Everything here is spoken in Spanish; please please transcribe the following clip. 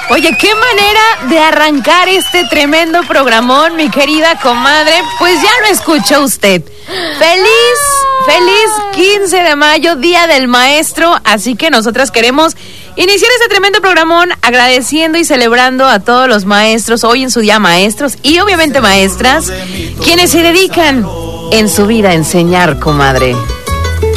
Oye, qué manera de arrancar este tremendo programón, mi querida comadre. Pues ya lo escuchó usted. Feliz 15 de mayo, Día del Maestro. Así que nosotras queremos iniciar este tremendo programón agradeciendo y celebrando a todos los maestros, hoy en su día maestros y obviamente maestras, quienes se dedican en su vida a enseñar, comadre.